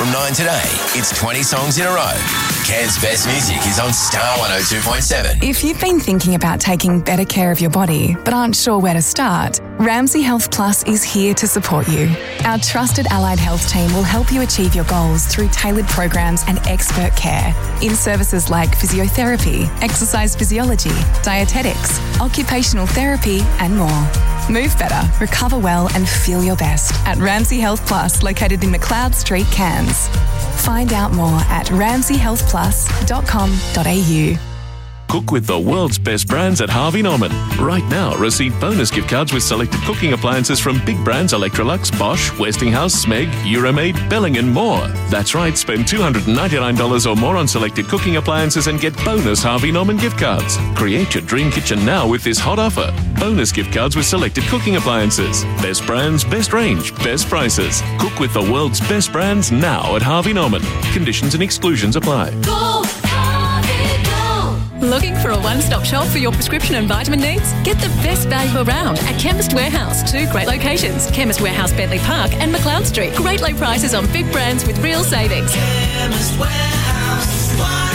From 9 today, it's 20 songs in a row. Cairns' best music is on Star 102.7. If you've been thinking about taking better care of your body but aren't sure where to start, Ramsay Health Plus is here to support you. Our trusted allied health team will help you achieve your goals through tailored programs and expert care in services like physiotherapy, exercise physiology, dietetics, occupational therapy and more. Move better, recover well and feel your best at Ramsay Health Plus, located in McLeod Street, Cairns. Find out more at ramsayhealthplus.com.au. Cook with the world's best brands at Harvey Norman. Right now, receive bonus gift cards with selected cooking appliances from big brands Electrolux, Bosch, Westinghouse, Smeg, Euromaid, Belling and more. That's right, spend $299 or more on selected cooking appliances and get bonus Harvey Norman gift cards. Create your dream kitchen now with this hot offer. Bonus gift cards with selected cooking appliances. Best brands, best range, best prices. Cook with the world's best brands now at Harvey Norman. Conditions and exclusions apply. Go, Harvey, go. Looking for a one-stop shop for your prescription and vitamin needs? Get the best value around at Chemist Warehouse. 2 great locations, Chemist Warehouse, Bentley Park and McLeod Street. Great low prices on big brands with real savings. Chemist Warehouse.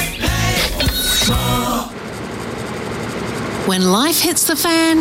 When life hits the fan,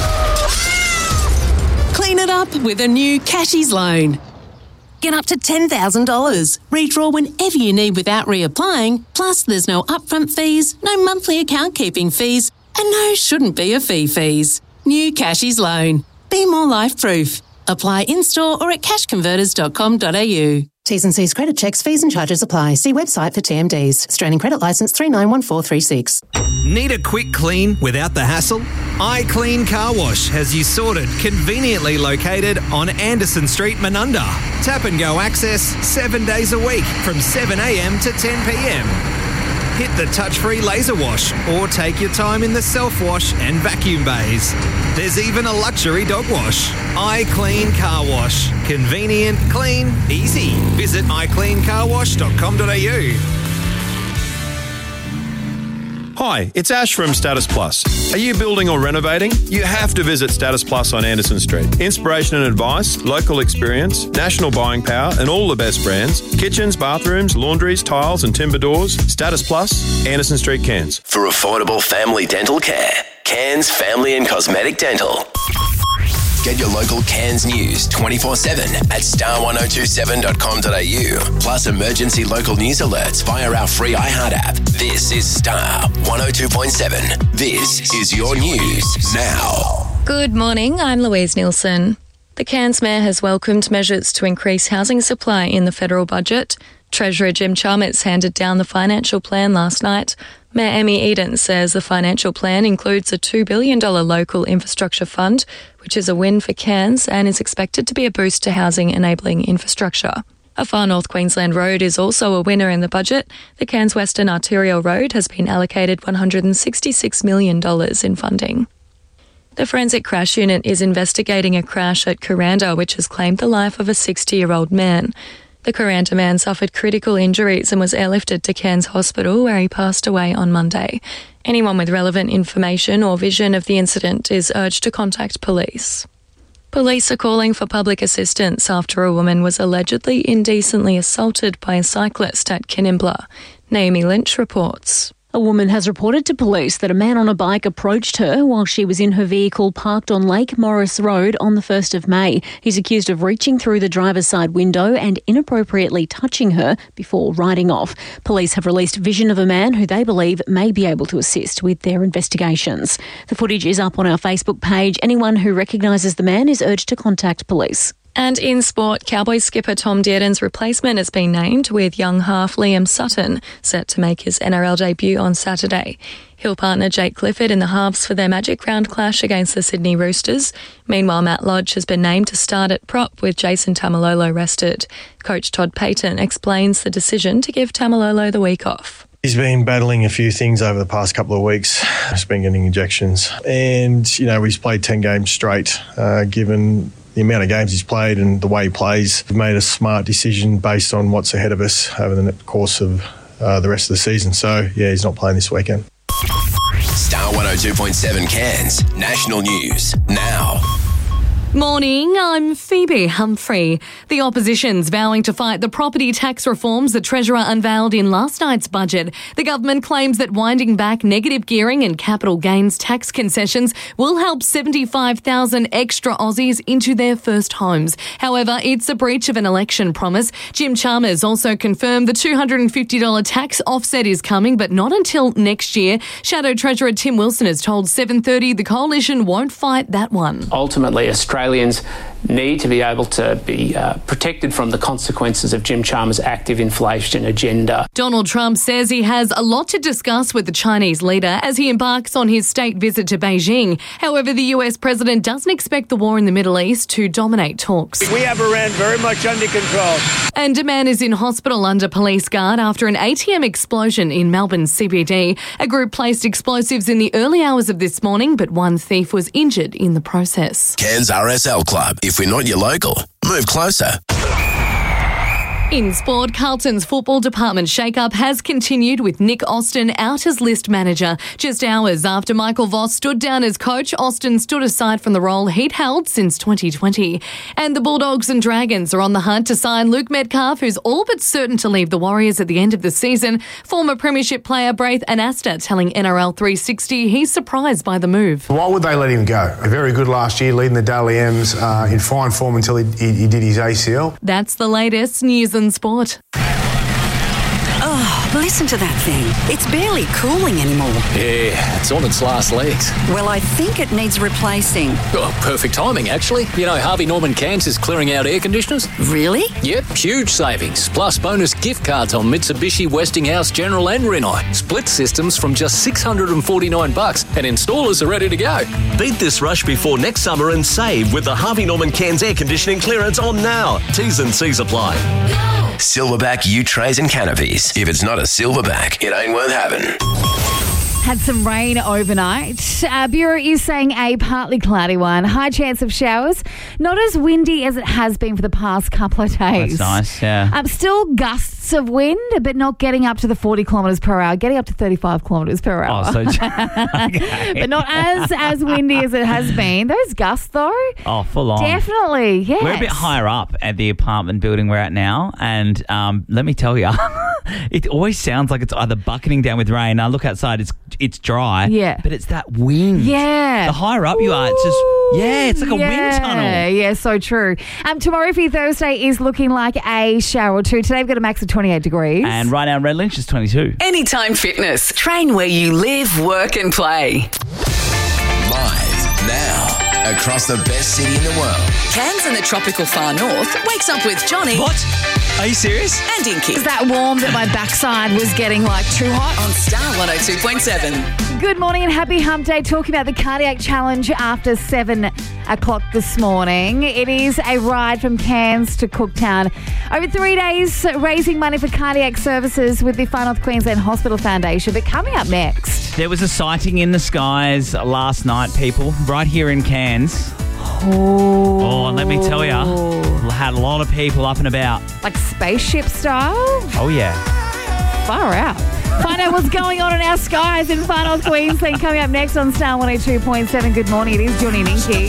clean it up with a new Cashies loan. Get up to $10,000. Redraw whenever you need without reapplying. Plus, there's no upfront fees, no monthly account keeping fees, and no shouldn't be a fee fees. New Cashies loan. Be more life-proof. Apply in-store or at cashconverters.com.au. T's and C's credit checks, fees and charges apply. See website for TMDs. Australian Credit Licence 391436. Need a quick clean without the hassle? iClean Car Wash has you sorted, conveniently located on Anderson Street, Menunda. Tap and go access 7 days a week from 7 a.m. to 10 p.m. Hit the touch-free laser wash or take your time in the self-wash and vacuum bays. There's even a luxury dog wash. iClean Car Wash. Convenient, clean, easy. Visit iCleanCarWash.com.au. Hi, it's Ash from Status Plus. Are you building or renovating? You have to visit Status Plus on Anderson Street. Inspiration and advice, local experience, national buying power, and all the best brands. Kitchens, bathrooms, laundries, tiles, and timber doors. Status Plus, Anderson Street, Cairns. For affordable family dental care, Cairns Family and Cosmetic Dental. Get your local Cairns news 24/7 at star1027.com.au. Plus emergency local news alerts via our free iHeart app. This is Star 102.7. This is your news now. Good morning, I'm Louise Nielsen. The Cairns Mayor has welcomed measures to increase housing supply in the federal budget. Treasurer Jim Chalmers handed down the financial plan last night. Mayor Emmy Eden says the financial plan includes a $2 billion local infrastructure fund, which is a win for Cairns and is expected to be a boost to housing enabling infrastructure. A Far North Queensland road is also a winner in the budget. The Cairns Western Arterial Road has been allocated $166 million in funding. The Forensic Crash Unit is investigating a crash at Kuranda, which has claimed the life of a 60-year-old man. The Kuranda man suffered critical injuries and was airlifted to Cairns Hospital, where he passed away on Monday. Anyone with relevant information or vision of the incident is urged to contact police. Police are calling for public assistance after a woman was allegedly indecently assaulted by a cyclist at Kinimbla. Naomi Lynch reports. A woman has reported to police that a man on a bike approached her while she was in her vehicle parked on Lake Morris Road on the 1st of May. He's accused of reaching through the driver's side window and inappropriately touching her before riding off. Police have released vision of a man who they believe may be able to assist with their investigations. The footage is up on our Facebook page. Anyone who recognises the man is urged to contact police. And in sport, Cowboys skipper Tom Dearden's replacement has been named, with young half Liam Sutton set to make his NRL debut on Saturday. He'll partner Jake Clifford in the halves for their Magic Round clash against the Sydney Roosters. Meanwhile, Matt Lodge has been named to start at prop with Jason Tamalolo rested. Coach Todd Payton explains the decision to give Tamalolo the week off. He's been battling a few things over the past couple of weeks. He's been getting injections. And, he's played 10 games straight, given the amount of games he's played and the way he plays. We've made a smart decision based on what's ahead of us over the course of the rest of the season. So, he's not playing this weekend. Star 102.7 Cairns, national news now. Morning, I'm Phoebe Humphrey. The opposition's vowing to fight the property tax reforms the Treasurer unveiled in last night's budget. The government claims that winding back negative gearing and capital gains tax concessions will help 75,000 extra Aussies into their first homes. However, it's a breach of an election promise. Jim Chalmers also confirmed the $250 tax offset is coming, but not until next year. Shadow Treasurer Tim Wilson has told 7:30 the coalition won't fight that one. Ultimately, Australians need to be able to be protected from the consequences of Jim Chalmers' active inflation agenda. Donald Trump says he has a lot to discuss with the Chinese leader as he embarks on his state visit to Beijing. However, the US president doesn't expect the war in the Middle East to dominate talks. We have Iran very much under control. And a man is in hospital under police guard after an ATM explosion in Melbourne CBD. A group placed explosives in the early hours of this morning, but one thief was injured in the process. Cairns RSL Club. If we're not your local, move closer. In sport, Carlton's football department shake-up has continued with Nick Austin out as list manager. Just hours after Michael Voss stood down as coach, Austin stood aside from the role he'd held since 2020. And the Bulldogs and Dragons are on the hunt to sign Luke Metcalf, who's all but certain to leave the Warriors at the end of the season. Former premiership player Braith Anasta telling NRL 360 he's surprised by the move. Why would they let him go? Very good last year, leading the Daly M's in fine form until he did his ACL. That's the latest news and sport. Oh, listen to that thing. It's barely cooling anymore. Yeah, it's on its last legs. Well, I think it needs replacing. Oh, perfect timing, actually. You know, Harvey Norman Cairns is clearing out air conditioners. Really? Yep, huge savings. Plus bonus gift cards on Mitsubishi, Westinghouse, General and Rinnai. Split systems from just $649 and installers are ready to go. Beat this rush before next summer and save with the Harvey Norman Cairns air conditioning clearance on now. T's and C's apply. Silverback U-trays and canopies. If it's not a silverback, it ain't worth having. Had some rain overnight. Bureau is saying a partly cloudy one. High chance of showers. Not as windy as it has been for the past couple of days. That's nice, yeah. Still gusts of wind, but not getting up to the 40 kilometres per hour. Getting up to 35 kilometres per hour. Oh, so okay. But not as windy as it has been. Those gusts, though. Oh, full on. Definitely, yes. We're a bit higher up at the apartment building we're at now, and let me tell you, it always sounds like it's either bucketing down with rain. I look outside, it's dry. Yeah. But it's that wind. Yeah. The higher up you are, it's just, it's like a wind tunnel. Yeah, so true. Tomorrow for your Thursday is looking like a shower or two. Today we've got a max of 28 degrees. And right now in Red Lynch is 22. Anytime Fitness. Train where you live, work and play. Live now. Across the best city in the world. Cairns in the tropical far north wakes up with Johnny. What? Are you serious? And Inky. Is that warm that my backside was getting too hot? On Star 102.7. Good morning and happy hump day. Talking about the cardiac challenge after 7 o'clock this morning. It is a ride from Cairns to Cooktown. Over 3 days, raising money for cardiac services with the Far North Queensland Hospital Foundation. But coming up next. There was a sighting in the skies last night, people, right here in Cairns. Oh, let me tell you, had a lot of people up and about. Like spaceship style? Oh, yeah. Far out. Find out what's going on in our skies in Far North Queensland coming up next on Star 102.7. Good morning, it is Johnny and Inky.